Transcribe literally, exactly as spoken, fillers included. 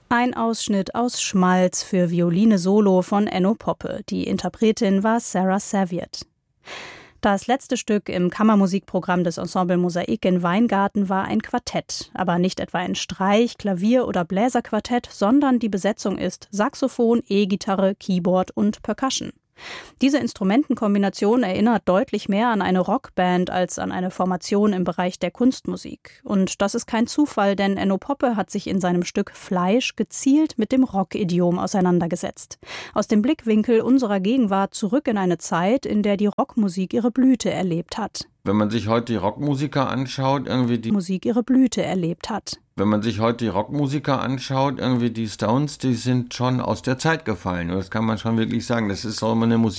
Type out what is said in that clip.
Ein Ausschnitt aus Schmalz für Violine Solo von Enno Poppe. Die Interpretin war Sarah Saviet. Das letzte Stück im Kammermusikprogramm des Ensemble Mosaik in Weingarten war ein Quartett. Aber nicht etwa ein Streich-, Klavier- oder Bläserquartett, sondern die Besetzung ist Saxophon, E-Gitarre, Keyboard und Percussion. Diese Instrumentenkombination erinnert deutlich mehr an eine Rockband als an eine Formation im Bereich der Kunstmusik. Und das ist kein Zufall, denn Enno Poppe hat sich in seinem Stück Fleisch gezielt mit dem Rock-Idiom auseinandergesetzt. Aus dem Blickwinkel unserer Gegenwart zurück in eine Zeit, in der die Rockmusik ihre Blüte erlebt hat. Wenn man sich heute die Rockmusiker anschaut, irgendwie die Musik ihre Blüte erlebt hat. Wenn man sich heute die Rockmusiker anschaut, irgendwie die Stones, die sind schon aus der Zeit gefallen. Das kann man schon wirklich sagen. Das ist auch immer eine Musik,